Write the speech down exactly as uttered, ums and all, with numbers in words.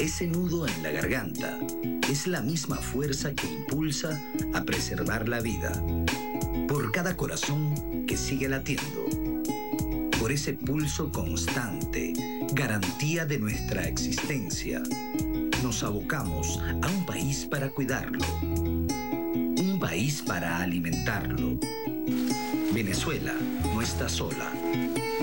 Ese nudo en la garganta es la misma fuerza que impulsa a preservar la vida. Por cada corazón que sigue latiendo. Por ese pulso constante, garantía de nuestra existencia. Nos abocamos a un país para cuidarlo. Un país para alimentarlo. Venezuela no está sola.